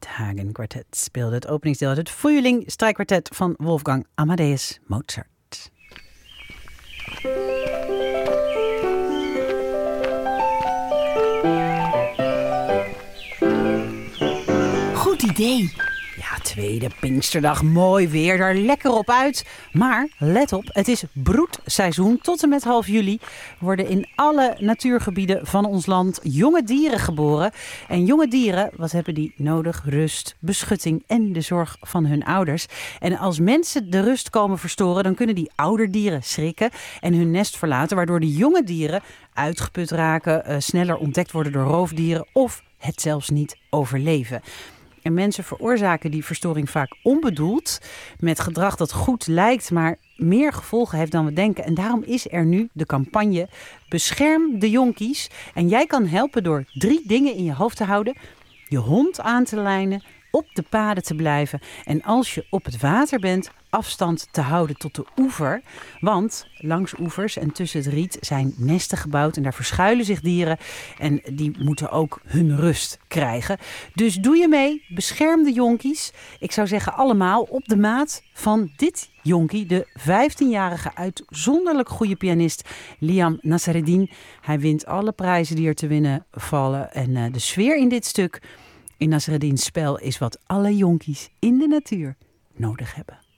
Hagen Quartet speelde het openingsdeel uit het Frühling strijkkwartet van Wolfgang Amadeus Mozart. Goed idee. Ja, tweede Pinksterdag, mooi weer, daar lekker op uit. Maar let op, het is broedseizoen. Tot en met half juli worden in alle natuurgebieden van ons land jonge dieren geboren. En jonge dieren, wat hebben die nodig? Rust, beschutting en de zorg van hun ouders. En als mensen de rust komen verstoren, dan kunnen die ouderdieren schrikken en hun nest verlaten. Waardoor de jonge dieren uitgeput raken, sneller ontdekt worden door roofdieren of het zelfs niet overleven. En mensen veroorzaken die verstoring vaak onbedoeld, met gedrag dat goed lijkt, maar meer gevolgen heeft dan we denken. En daarom is er nu de campagne Bescherm de jonkies. En jij kan helpen door 3 dingen in je hoofd te houden. Je hond aan te lijnen, op de paden te blijven. En als je op het water bent, afstand te houden tot de oever. Want langs oevers en tussen het riet zijn nesten gebouwd en daar verschuilen zich dieren. En die moeten ook hun rust krijgen. Dus doe je mee, bescherm de jonkies. Ik zou zeggen allemaal op de maat van dit jonkie, de 15-jarige uitzonderlijk goede pianist Liam Nasreddin. Hij wint alle prijzen die er te winnen vallen. En de sfeer in dit stuk, in Nasreddins spel, is wat alle jonkies in de natuur nodig hebben.